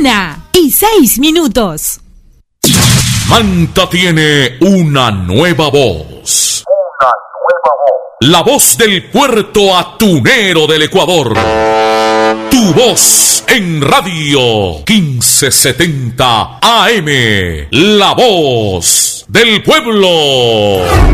1:06. Manta tiene una nueva voz. La voz del puerto atunero del Ecuador. Tu voz en radio 1570 AM. La voz del pueblo.